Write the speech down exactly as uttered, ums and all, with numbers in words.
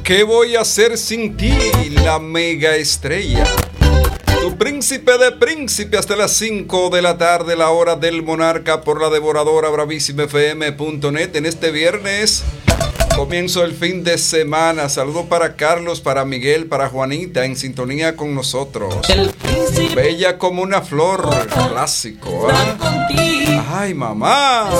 ¿Qué voy a hacer sin ti, la mega estrella? Tu príncipe de príncipe hasta las cinco de la tarde, la hora del monarca, por la devoradora bravísima f m punto net. En este viernes comienzo el fin de semana. Saludo para Carlos, para Miguel, para Juanita, en sintonía con nosotros. Bella como una flor, clásico, ¿eh? Ay, mamá.